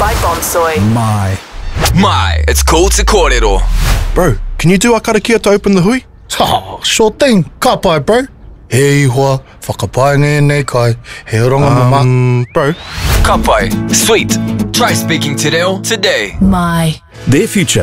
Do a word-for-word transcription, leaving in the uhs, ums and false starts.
like bonsoi. Mai. Mai, it's cool to kōrero. Bro, can you do a karakia to open the hui? Oh, sure thing. Ka pai, bro. He ihoa, whakapai nei kai, he ronga mama. Um, bro. Ka pai, sweet. Try speaking te reo today. Mai. Their future